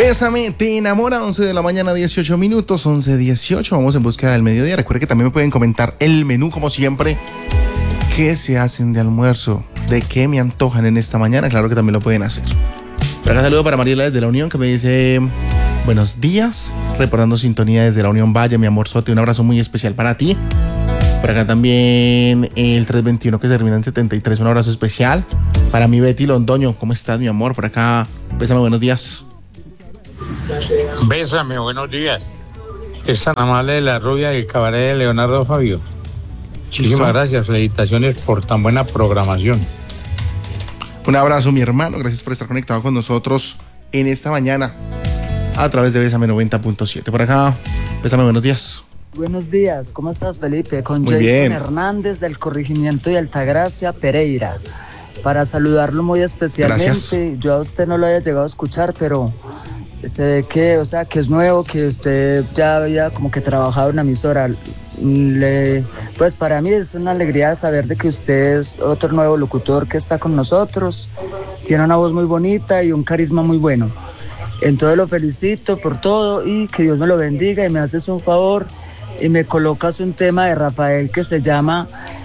Bésame, te enamora, 11 de la mañana, 18 minutos, 11:18. Vamos en búsqueda del mediodía. Recuerden que también me pueden comentar el menú, como siempre. ¿Qué se hacen de almuerzo? ¿De qué me antojan en esta mañana? Claro que también lo pueden hacer. Pero acá saludo para Mariela desde La Unión, que me dice: buenos días, reportando sintonía desde La Unión Valle, mi amorzote. Un abrazo muy especial para ti. Por acá también el 321 que se termina en 73. Un abrazo especial para mi Betty Londoño. ¿Cómo estás, mi amor? Por acá, bésame, buenos días. Bésame, buenos días. Es San Amable de la Rubia del Cabaret de Leonardo Fabio. Muchísimas gracias, felicitaciones por tan buena programación. Un abrazo, mi hermano. Gracias por estar conectado con nosotros en esta mañana a través de Bésame 90.7. Por acá, Bésame, buenos días. Buenos días, ¿cómo estás, Felipe? Con Muy Jason bien. Hernández del Corregimiento de Altagracia, Pereira. Para saludarlo muy especialmente. Gracias. Yo a usted no lo había llegado a escuchar, pero se ve que, o sea, que es nuevo, que usted ya había como que trabajado en una emisora. Pues para mí es una alegría saber de que usted es otro nuevo locutor que está con nosotros. Tiene una voz muy bonita y un carisma muy bueno. Entonces lo felicito por todo y que Dios me lo bendiga, y me haces un favor y me colocas un tema de Rafael que se llama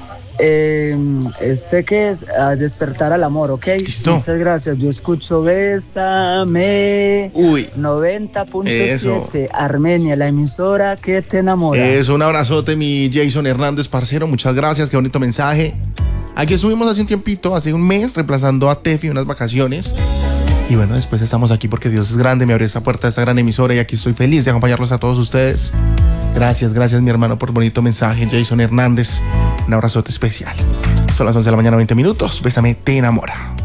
que es a despertar al amor, ¿ok? ¿Listo? Muchas gracias. Yo escucho Bésame 90.7 Armenia, la emisora que te enamora. Eso, un abrazote, mi Jason Hernández, parcero. Muchas gracias, qué bonito mensaje. Aquí estuvimos hace un tiempito, hace un mes, reemplazando a Tefi unas vacaciones. Y bueno, después estamos aquí porque Dios es grande, me abrió esa puerta de esta gran emisora y aquí estoy feliz de acompañarlos a todos ustedes. Gracias, mi hermano, por bonito mensaje, Jason Hernández. Un abrazote especial. Son las 11 de la mañana, 20 minutos. Bésame, te enamora.